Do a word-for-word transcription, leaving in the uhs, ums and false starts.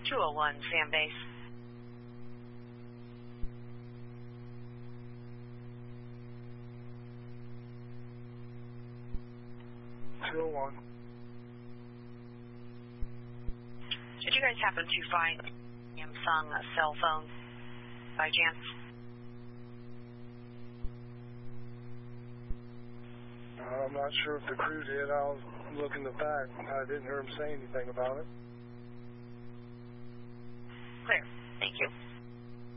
two oh one, Sam Base. two oh one. Did you guys happen to find Samsung a cell phone by chance? Uh, I'm not sure if the crew did. I was looking the back. I didn't hear him say anything about it. Clear. Thank you.